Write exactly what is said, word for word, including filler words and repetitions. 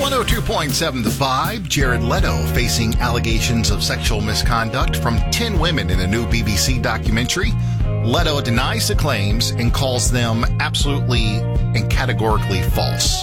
one oh two point seven The Vibe. Jared Leto facing allegations of sexual misconduct from ten women in a new B B C documentary. Leto denies the claims and calls them absolutely and categorically false.